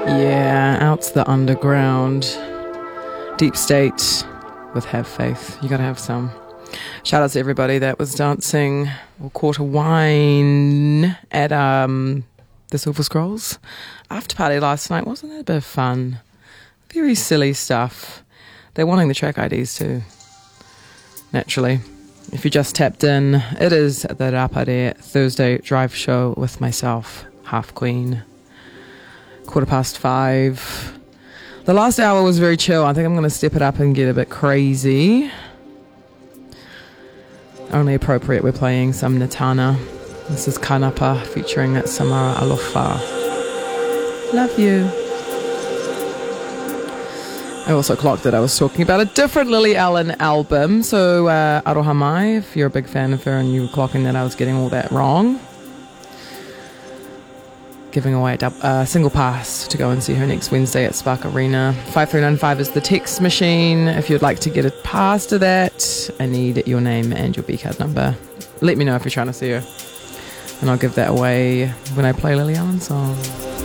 Yeah, out's the underground. Deep State with Have Faith. You gotta have some. Shout out to everybody that was dancing or quarter wine at the Silver Scrolls after party last night. Wasn't it a bit of fun? Very silly stuff. They're wanting the track IDs too, naturally. If you just tapped in, it is the Rapare Thursday Drive Show with myself, Half Queen. 5:15. The last hour was very chill. I think I'm going to step it up and get a bit crazy. Only appropriate, we're playing some Natana. This is Kanapa featuring Samara Alofa. Love you. I also clocked that I was talking about a different Lily Allen album. So, Aroha Mai, if you're a big fan of her and you were clocking that I was getting all that wrong. Giving away a single pass to go and see her next Wednesday at Spark Arena. 5395 is the text machine. If you'd like to get a pass to that, I need your name and your B-card number. Let me know if you're trying to see her. And I'll give that away when I play Lily Allen's song.